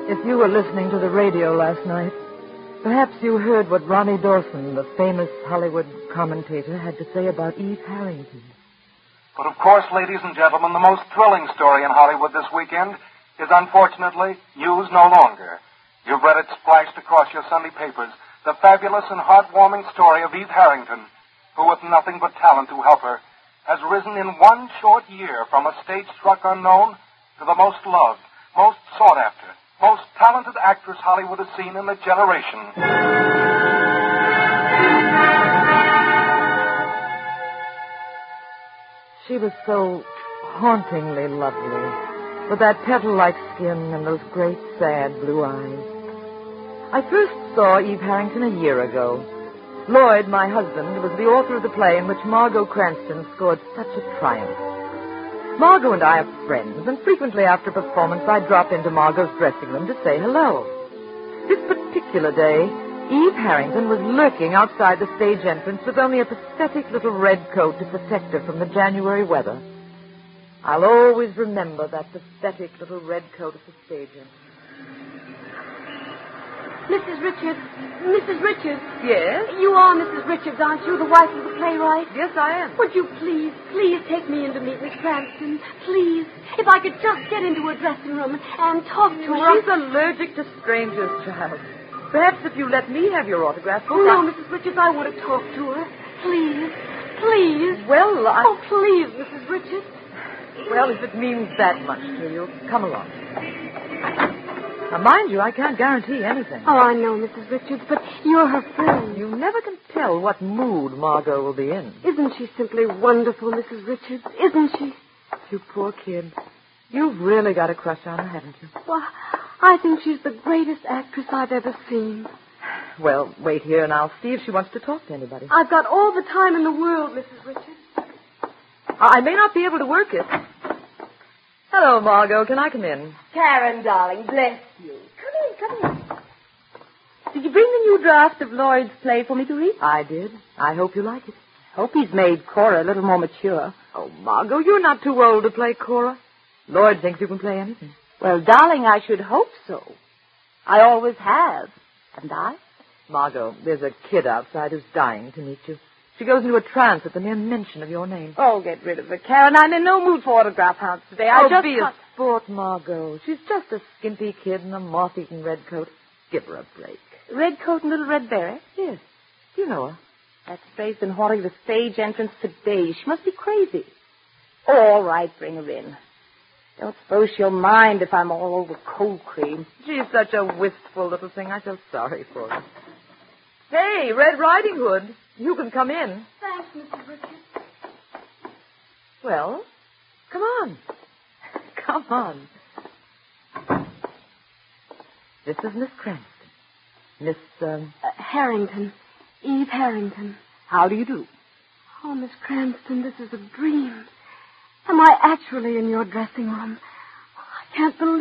If you were listening to the radio last night, perhaps you heard what Ronnie Dawson, the famous Hollywood commentator, had to say about Eve Harrington. But of course, ladies and gentlemen, the most thrilling story in Hollywood this weekend is unfortunately news no longer. You've read it splashed across your Sunday papers, the fabulous and heartwarming story of Eve Harrington, who with nothing but talent to help her, has risen in one short year from a stage-struck unknown to the most loved, most sought after, most talented actress Hollywood has seen in a generation. She was so hauntingly lovely, with that petal-like skin and those great, sad blue eyes. I first saw Eve Harrington a year ago. Lloyd, my husband, was the author of the play in which Margot Cranston scored such a triumph. Margot and I are friends, and frequently after a performance I drop into Margot's dressing room to say hello. This particular day, Eve Harrington was lurking outside the stage entrance with only a pathetic little red coat to protect her from the January weather. I'll always remember that pathetic little red coat at the stage entrance. Mrs. Richards. Mrs. Richards. Yes? You are Mrs. Richards, aren't you? The wife of the playwright? Yes, I am. Would you please take me in to meet Miss Cranston? Please. If I could just get into her dressing room and talk to her. She's allergic to strangers, child. Perhaps if you let me have your autograph book. No, Mrs. Richards, I want to talk to her. Please. Please. Well, Oh, please, Mrs. Richards. Well, if it means that much to you, come along. Now, mind you, I can't guarantee anything. Oh, I know, Mrs. Richards, but you're her friend. You never can tell what mood Margot will be in. Isn't she simply wonderful, Mrs. Richards? Isn't she? You poor kid. You've really got a crush on her, haven't you? Well, I think she's the greatest actress I've ever seen. Well, wait here and I'll see if she wants to talk to anybody. I've got all the time in the world, Mrs. Richards. I may not be able to work it. Hello, Margot. Can I come in? Karen, darling, bless you. Come in. Did you bring the new draft of Lloyd's play for me to read? I did. I hope you like it. Hope he's made Cora a little more mature. Oh, Margot, you're not too old to play Cora. Lloyd thinks you can play anything. Well, darling, I should hope so. I always have. Haven't I? Margot, there's a kid outside who's dying to meet you. She goes into a trance at the mere mention of your name. Oh, get rid of her, Karen. I'm in no mood for autograph hunts today. Be a sport, Margot. She's just a skimpy kid in a moth-eaten red coat. Give her a break. Red coat and little red beret? Yes. Do you know her? That strays been haunting the stage entrance today. She must be crazy. All right, bring her in. Don't suppose she'll mind if I'm all over cold cream. She's such a wistful little thing. I feel sorry for her. Hey, Red Riding Hood. You can come in. Thanks, Mrs. Richards. Well, come on. Come on. This is Miss Cranston. Miss, Harrington. Eve Harrington. How do you do? Oh, Miss Cranston, this is a dream. Am I actually in your dressing room? I can't believe